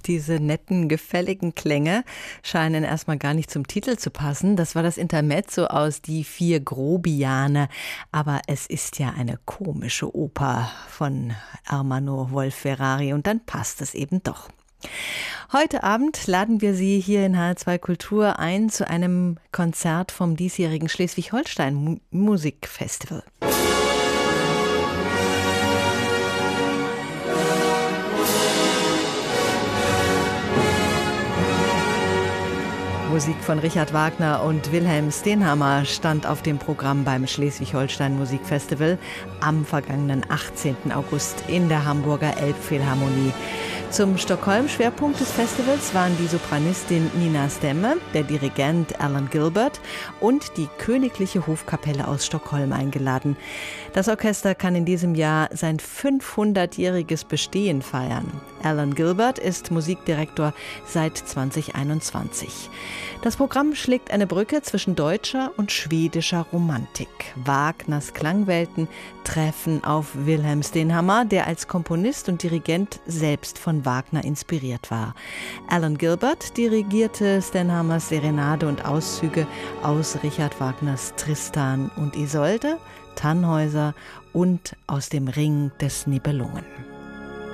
Diese netten, gefälligen Klänge scheinen erstmal gar nicht zum Titel zu passen. Das war das Intermezzo aus Die vier Grobiane. Aber es ist ja eine komische Oper von Ermanno Wolf-Ferrari und dann passt es eben doch. Heute Abend laden wir Sie hier in HR2 Kultur ein zu einem Konzert vom diesjährigen Schleswig-Holstein Musikfestival. Musik von Richard Wagner und Wilhelm Stenhammar stand auf dem Programm beim Schleswig-Holstein Musikfestival am vergangenen 18. August in der Hamburger Elbphilharmonie. Zum Stockholm-Schwerpunkt des Festivals waren die Sopranistin Nina Stemme, der Dirigent Alan Gilbert und die Königliche Hofkapelle aus Stockholm eingeladen. Das Orchester kann in diesem Jahr sein 500-jähriges Bestehen feiern. Alan Gilbert ist Musikdirektor seit 2021. Das Programm schlägt eine Brücke zwischen deutscher und schwedischer Romantik. Wagners Klangwelten treffen auf Wilhelm Stenhammar, der als Komponist und Dirigent selbst von Wagner inspiriert war. Alan Gilbert dirigierte Stenhammars Serenade und Auszüge aus Richard Wagners Tristan und Isolde, Tannhäuser und aus dem Ring des Nibelungen.